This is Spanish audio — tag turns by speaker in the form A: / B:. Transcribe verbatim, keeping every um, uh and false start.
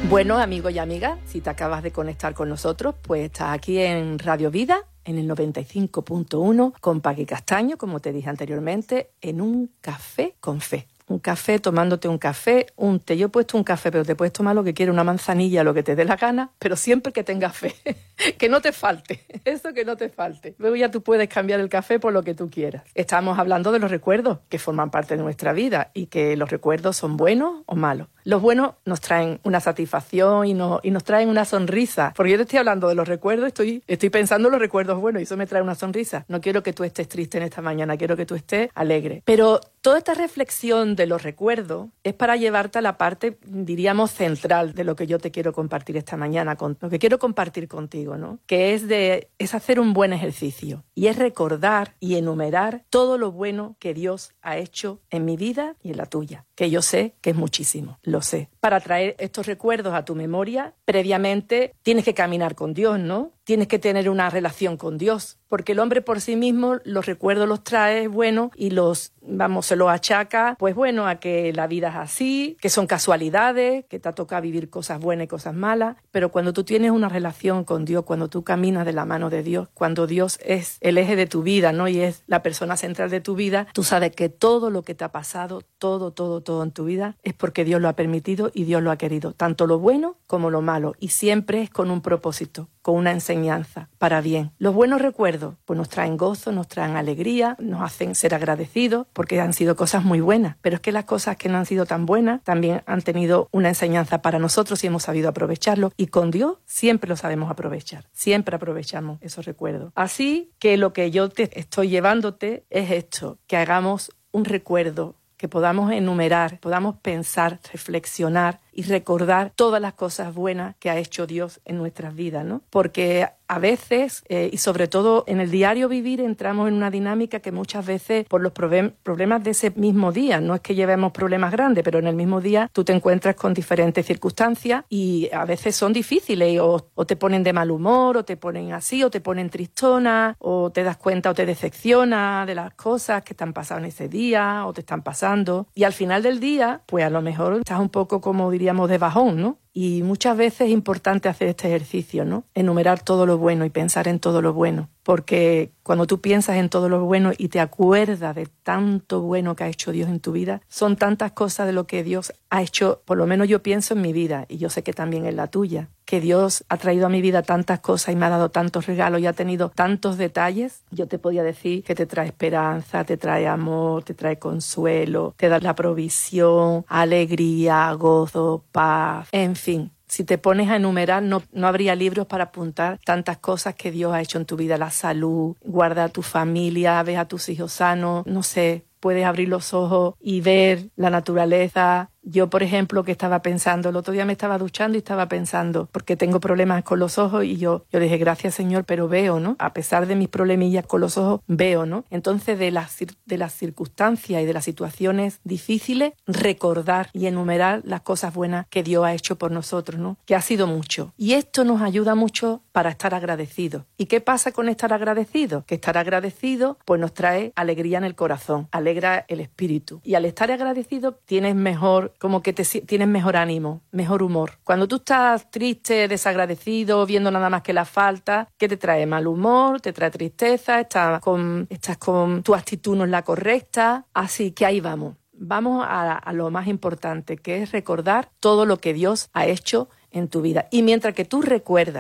A: Bueno, amigos y amigas, si te acabas de conectar con nosotros, pues estás aquí en Radio Vida, en el noventa y cinco punto uno, con Paqui Castaño, como te dije anteriormente, en un café con fe. Un café, tomándote un café, un té. Yo he puesto un café, pero te puedes tomar lo que quieras, una manzanilla, lo que te dé la gana, pero siempre que tengas fe, que no te falte, eso que no te falte. Luego ya tú puedes cambiar el café por lo que tú quieras. Estamos hablando de los recuerdos que forman parte de nuestra vida y que los recuerdos son buenos o malos. Los buenos nos traen una satisfacción y nos, y nos traen una sonrisa. Porque yo te estoy hablando de los recuerdos, estoy, estoy pensando en los recuerdos buenos y eso me trae una sonrisa. No quiero que tú estés triste en esta mañana, quiero que tú estés alegre. Pero toda esta reflexión de los recuerdos es para llevarte a la parte, diríamos, central de lo que yo te quiero compartir esta mañana, con, lo que quiero compartir contigo, ¿no? Que es, de, es hacer un buen ejercicio y es recordar y enumerar todo lo bueno que Dios ha hecho en mi vida y en la tuya, que yo sé que es muchísimo, lo sé. Para traer estos recuerdos a tu memoria, previamente tienes que caminar con Dios, ¿no? Tienes que tener una relación con Dios, porque el hombre por sí mismo los recuerdos los trae, bueno, y los, vamos, se los achaca, pues bueno, a que la vida es así, que son casualidades, que te toca vivir cosas buenas y cosas malas, pero cuando tú tienes una relación con Dios, cuando tú caminas de la mano de Dios, cuando Dios es el eje de tu vida, ¿no? Y es la persona central de tu vida, tú sabes que todo lo que te ha pasado, todo, todo, todo en tu vida, es porque Dios lo ha permitido y Dios lo ha querido, tanto lo bueno como lo malo, y siempre es con un propósito, con una enseñanza para bien. Los buenos recuerdos pues nos traen gozo, nos traen alegría, nos hacen ser agradecidos porque han sido cosas muy buenas, pero es que las cosas que no han sido tan buenas también han tenido una enseñanza para nosotros y hemos sabido aprovecharlo, y con Dios siempre lo sabemos aprovechar, siempre aprovechamos esos recuerdos. Así que lo que yo te estoy llevándote es esto, que hagamos un recuerdo, que podamos enumerar, podamos pensar, reflexionar y recordar todas las cosas buenas que ha hecho Dios en nuestras vidas, ¿no? Porque a veces, eh, y sobre todo en el diario vivir, entramos en una dinámica que muchas veces, por los problem- problemas de ese mismo día, no es que llevemos problemas grandes, pero en el mismo día tú te encuentras con diferentes circunstancias y a veces son difíciles, o, o te ponen de mal humor, o te ponen así, o te ponen tristona, o te das cuenta o te decepciona de las cosas que te han pasado en ese día, o te están pasando. Y al final del día, pues a lo mejor estás un poco, como diríamos, de bajón, ¿no? Y muchas veces es importante hacer este ejercicio, ¿no? Enumerar todo lo bueno y pensar en todo lo bueno. Porque cuando tú piensas en todo lo bueno y te acuerdas de tanto bueno que ha hecho Dios en tu vida, son tantas cosas de lo que Dios ha hecho, por lo menos yo pienso en mi vida, y yo sé que también en la tuya, que Dios ha traído a mi vida tantas cosas y me ha dado tantos regalos y ha tenido tantos detalles. Yo te podía decir que te trae esperanza, te trae amor, te trae consuelo, te da la provisión, alegría, gozo, paz, en fin. Si te pones a enumerar, no, no habría libros para apuntar tantas cosas que Dios ha hecho en tu vida. La salud, guarda a tu familia, ves a tus hijos sanos, no sé, puedes abrir los ojos y ver la naturaleza. Yo, por ejemplo, que estaba pensando, el otro día me estaba duchando y estaba pensando, porque tengo problemas con los ojos, y yo, yo dije, gracias Señor, pero veo, ¿no? A pesar de mis problemillas con los ojos, veo, ¿no? Entonces, de las, de las circunstancias y de las situaciones difíciles, recordar y enumerar las cosas buenas que Dios ha hecho por nosotros, ¿no? Que ha sido mucho. Y esto nos ayuda mucho para estar agradecidos. ¿Y qué pasa con estar agradecidos? Que estar agradecido, pues nos trae alegría en el corazón, alegra el espíritu. Y al estar agradecido, tienes mejor, como que te, tienes mejor ánimo, mejor humor. Cuando tú estás triste, desagradecido, viendo nada más que la falta, ¿qué te trae? Mal humor, te trae tristeza, estás con, estás con tu actitud no es la correcta. Así que ahí vamos. Vamos a, a lo más importante, que es recordar todo lo que Dios ha hecho en tu vida. Y mientras que tú recuerdas